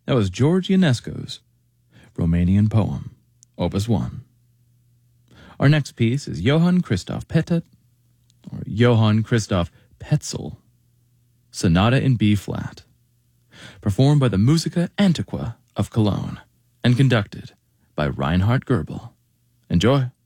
That was George Ionesco's Romanian poem, Opus 1. Our next piece is Johann Christoph Pettet, or Johann Christoph Petzel, Sonata in B-flat, performed by the Musica Antiqua of Cologne and conducted by Reinhard Goebel. Enjoy.